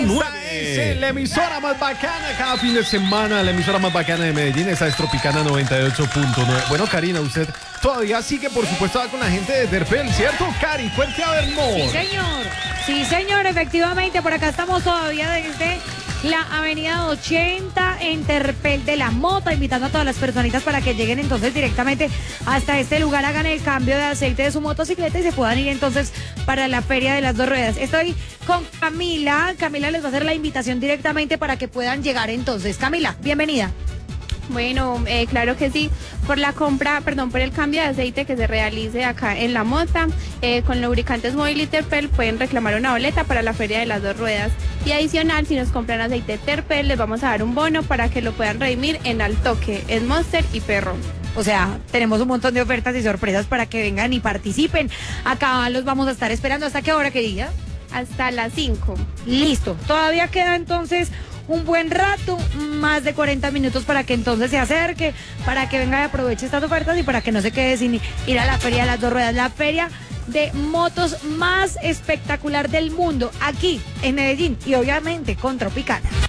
9. La emisora más bacana cada fin de semana, la emisora más bacana de Medellín, esa es Tropicana 98.9. Bueno, Karina, usted todavía sigue, por supuesto, va con la gente de Terpel, ¿cierto? Cari, cuente a ver, Sí, señor. Sí, señor, efectivamente, por acá estamos todavía desde la avenida 80 en Terpel de la Mota, invitando a todas las personitas para que lleguen entonces directamente hasta este lugar, hagan el cambio de aceite de su motocicleta y se puedan ir entonces para la feria de las dos ruedas. Estoy con Camila les va a hacer la invitación directamente para que puedan llegar entonces. Camila, bienvenida. Bueno, claro que sí. Por el cambio de aceite que se realice acá en La Mota, con lubricantes Móvil y Terpel pueden reclamar una boleta para la feria de las dos ruedas. Y adicional, si nos compran aceite Terpel, les vamos a dar un bono para que lo puedan redimir en Altoque, en Monster y Perro. O sea, tenemos un montón de ofertas y sorpresas para que vengan y participen. Acá los vamos a estar esperando. ¿Hasta qué hora, querida? Hasta las 5. Listo. Todavía queda entonces un buen rato, más de 40 minutos para que entonces se acerque, para que venga y aproveche estas ofertas y para que no se quede sin ir a la feria de las dos ruedas, la feria de motos más espectacular del mundo, aquí en Medellín y obviamente con Tropicana.